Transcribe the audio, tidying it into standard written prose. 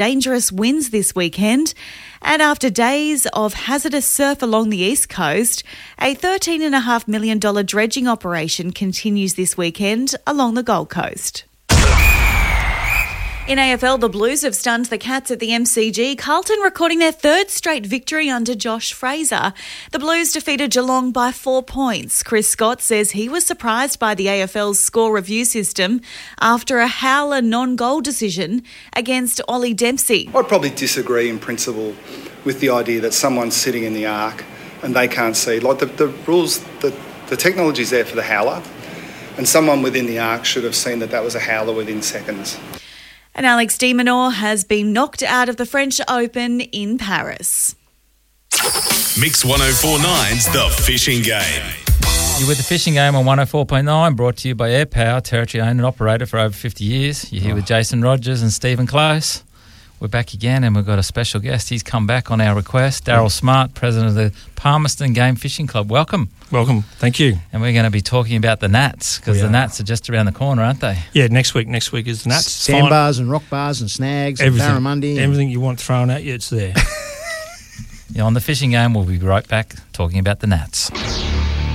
dangerous winds this weekend. And after days of hazardous surf along the east coast, a $13.5 million dredging operation continues this weekend along the Gold Coast. In AFL, the Blues have stunned the Cats at the MCG. Carlton recording their third straight victory under Josh Fraser. The Blues defeated Geelong by 4 points. Chris Scott says he was surprised by the AFL's score review system after a howler non-goal decision against Ollie Dempsey. I'd probably disagree in principle with the idea that someone's sitting in the arc and they can't see. Like the rules, the technology's there for the howler, and someone within the arc should have seen that was a howler within seconds. And Alex de Minaur has been knocked out of the French Open in Paris. Mix 104.9's The Fishing Game. You're with The Fishing Game on 104.9, brought to you by Air Power, territory owned and operated for over 50 years. You're here with Jason Rogers and Stephen Close. We're back again and we've got a special guest. He's come back on our request, Daryl Smart, president of the Palmerston Game Fishing Club. Welcome. Welcome. Thank you. And we're going to be talking about the Nats, because the Nats are just around the corner, aren't they? Yeah, next week is the Nats. Sandbars and rock bars and snags and barramundi. Everything you want thrown at you, it's there. On The Fishing Game, we'll be right back talking about the Nats.